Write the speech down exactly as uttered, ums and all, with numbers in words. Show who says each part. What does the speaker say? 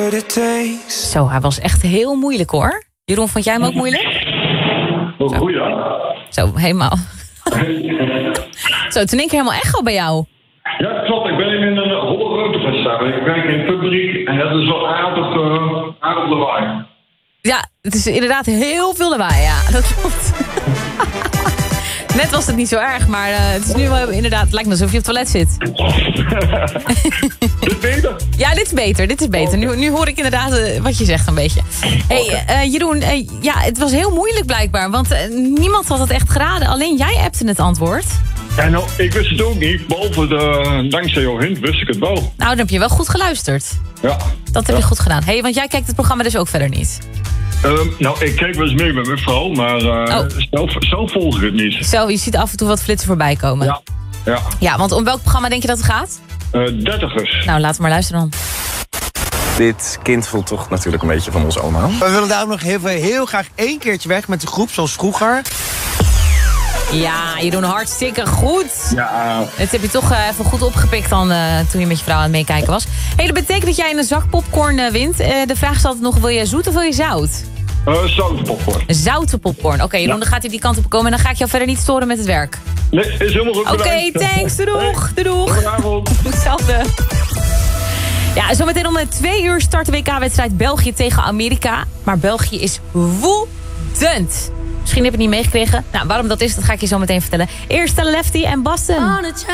Speaker 1: Zo, hij was echt heel moeilijk hoor. Jeroen, vond jij hem ook moeilijk?
Speaker 2: Oh, goed ja.
Speaker 1: Zo, helemaal. Zo, toen één keer helemaal echo bij jou.
Speaker 2: Ja, klopt. Ik ben in een holle ruimtefestival. Ik werk in publiek en dat is wel aardig, uh, aardig lawaai.
Speaker 1: Ja, het is inderdaad heel veel lawaai, ja. Dat klopt. Net was het niet zo erg, maar uh, het is nu wel inderdaad... Het lijkt me alsof je op het toilet zit.
Speaker 2: Dit is beter?
Speaker 1: Ja, dit is beter. Dit is beter. Nu, nu hoor ik inderdaad uh, wat je zegt een beetje. Hey, uh, Jeroen, uh, ja, het was heel moeilijk blijkbaar. Want uh, niemand had het echt geraden. Alleen jij appte het antwoord.
Speaker 2: Ja, nou, ik wist het ook niet. Behalve de, dankzij jouw hint wist ik het wel.
Speaker 1: Nou, dan heb je wel goed geluisterd.
Speaker 2: Ja.
Speaker 1: Dat heb
Speaker 2: ja.
Speaker 1: je goed gedaan. Hey, want jij kijkt het programma dus ook verder niet.
Speaker 2: Um, nou, ik kijk wel eens mee met mijn vrouw, maar uh,
Speaker 1: oh.
Speaker 2: zelf, zelf volg ik het niet.
Speaker 1: Zo, je ziet af en toe wat flitsen voorbij komen.
Speaker 2: Ja. Ja.
Speaker 1: Ja, want om welk programma denk je dat het gaat?
Speaker 2: Uh, dertigers.
Speaker 1: Nou, laten we maar luisteren dan.
Speaker 3: Dit kind voelt toch natuurlijk een beetje van ons allemaal.
Speaker 4: We willen daarom nog heel, heel graag één keertje weg met de groep, zoals vroeger.
Speaker 1: Ja, je doet hartstikke goed.
Speaker 2: Ja.
Speaker 1: Het heb je toch uh, even goed opgepikt dan uh, toen je met je vrouw aan het meekijken was. Hey, dat betekent dat jij een zak popcorn uh, wint. Uh, de vraag is altijd nog, wil je zoet of wil je zout?
Speaker 2: Uh, zoute popcorn.
Speaker 1: Zoute popcorn. Oké, okay, Jeroen, ja. Dan gaat hij die kant op komen en dan ga ik jou verder niet storen met het werk.
Speaker 2: Nee, is helemaal goed.
Speaker 1: Oké, okay, thanks. Doei doeg. Doei doeg.
Speaker 2: Goedenavond.
Speaker 1: Hetzelfde. Ja, zometeen om twee uur start de W K-wedstrijd België tegen Amerika. Maar België is woedend. Misschien heb je het niet meegekregen. Nou, waarom dat is, dat ga ik je zo meteen vertellen. Eerst Lefty en Boston.